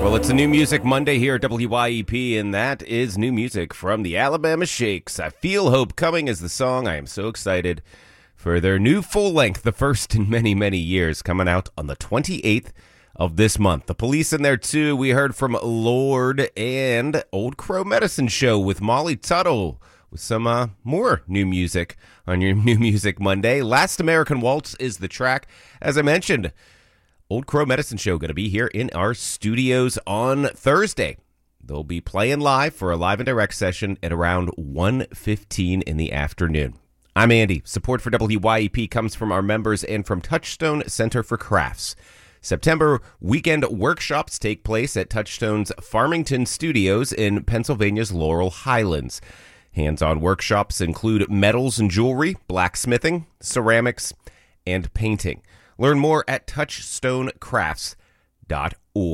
Well, it's a New Music Monday here at WYEP, and that is new music from the Alabama Shakes. I Feel Hope Coming is the song. I am so excited for their new full length, the first in many, many years, coming out on the 28th of this month. The Police in there, too. We heard from Lorde and Old Crow Medicine Show with Molly Tuttle with some more new music on your New Music Monday. Last American Waltz is the track. As I mentioned, Old Crow Medicine Show going to be here in our studios on Thursday. They'll be playing live for a live and direct session at around 1:15 in the afternoon. I'm Andy. Support for WYEP comes from our members and from Touchstone Center for Crafts. September weekend workshops take place at Touchstone's Farmington Studios in Pennsylvania's Laurel Highlands. Hands-on workshops include metals and jewelry, blacksmithing, ceramics, and painting. Learn more at touchstonecrafts.org.